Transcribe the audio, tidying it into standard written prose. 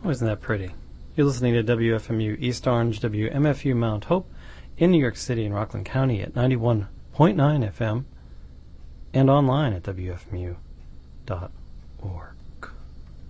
Oh, isn't that pretty? You're listening to WFMU East Orange, WMFU Mount Hope in New York City and Rockland County at 91.9 FM and online at WFMU.org.